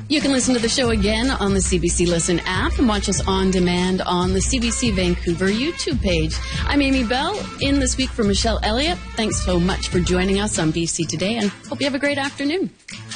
You can listen to the show again on the CBC Listen app and watch us on demand on the CBC Vancouver YouTube page. I'm Amy Bell, in this week for Michelle Elliott. Thanks so much for joining us on BC Today, and hope you have a great afternoon.